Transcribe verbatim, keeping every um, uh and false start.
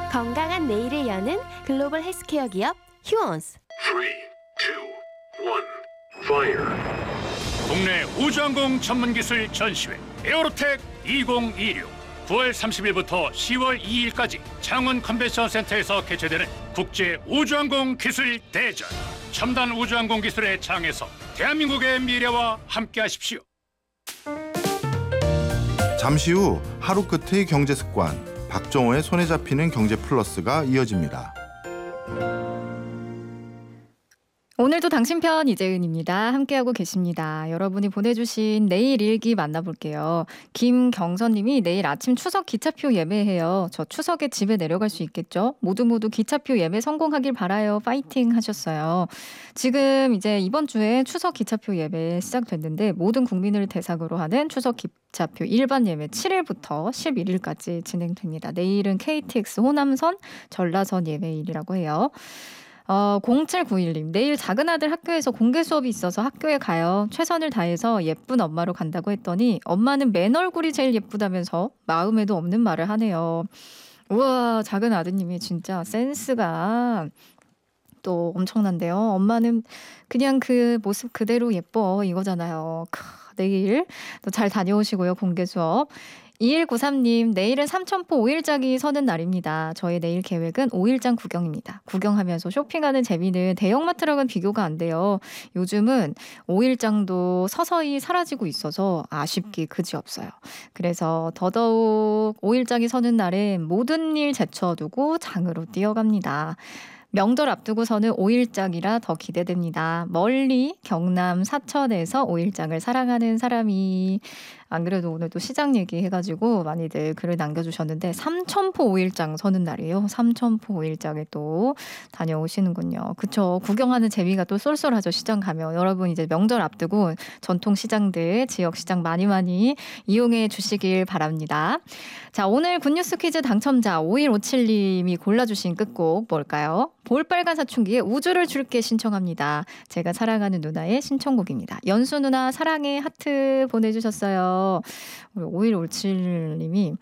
건강한 내일을 여는 글로벌 헬스케어 기업 휴원스. 삼, 이, 일, Fire. 국내 우주항공 전문기술 전시회 에어로텍 이천이십육 구월 삼십일부터 시월 이일까지 창원 컨벤션 센터에서 개최되는 국제 우주항공 기술 대전. 첨단 우주항공 기술의 장에서 대한민국의 미래와 함께하십시오. 잠시 후 하루 끝의 경제 습관, 박정호의 손에 잡히는 경제 플러스가 이어집니다. 오늘도 당신 편 이재은입니다. 함께하고 계십니다. 여러분이 보내주신 내일 일기 만나볼게요. 김경선님이 내일 아침 추석 기차표 예매해요. 저 추석에 집에 내려갈 수 있겠죠? 모두 모두 기차표 예매 성공하길 바라요. 파이팅 하셨어요. 지금 이제 이번 주에 추석 기차표 예매 시작됐는데 모든 국민을 대상으로 하는 추석 기차표 일반 예매 칠일부터 십일일까지 진행됩니다. 내일은 케이티엑스 호남선, 전라선 예매일이라고 해요. 어, 공칠구일님 내일 작은 아들 학교에서 공개 수업이 있어서 학교에 가요. 최선을 다해서 예쁜 엄마로 간다고 했더니 엄마는 맨 얼굴이 제일 예쁘다면서 마음에도 없는 말을 하네요. 우와, 작은 아드님이 진짜 센스가 또 엄청난데요. 엄마는 그냥 그 모습 그대로 예뻐 이거잖아요. 크, 내일 또 잘 다녀오시고요. 공개 수업. 이일구삼님 내일은 삼천포 오일장이 서는 날입니다. 저의 내일 계획은 오일장 구경입니다. 구경하면서 쇼핑하는 재미는 대형마트랑은 비교가 안 돼요. 요즘은 오일장도 서서히 사라지고 있어서 아쉽기 그지없어요. 그래서 더더욱 오일장이 서는 날엔 모든 일 제쳐두고 장으로 뛰어갑니다. 명절 앞두고서는 오일장이라 더 기대됩니다. 멀리 경남 사천에서 오일장을 사랑하는 사람이, 안 그래도 오늘 또 시장 얘기해가지고 많이들 글을 남겨주셨는데 삼천포 오일장 서는 날이에요. 삼천포 오일장에 또 다녀오시는군요. 그쵸. 구경하는 재미가 또 쏠쏠하죠. 시장 가면. 여러분 이제 명절 앞두고 전통 시장들, 지역 시장 많이 많이 이용해 주시길 바랍니다. 자, 오늘 굿뉴스 퀴즈 당첨자 오일오칠님이 골라주신 끝곡 뭘까요? 볼빨간 사춘기에 우주를 줄게 신청합니다. 제가 사랑하는 누나의 신청곡입니다. 연수 누나 사랑해 하트 보내주셨어요. 우리 오일오칠님이